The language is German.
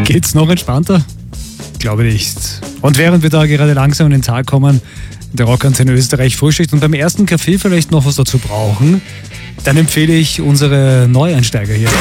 Geht's noch entspannter? Glaube nicht. Und während wir da gerade langsam in den Tag kommen, der Rockantenne Österreich frühstückt und beim ersten Kaffee vielleicht noch was dazu brauchen, dann empfehle ich unsere Neueinsteiger hier.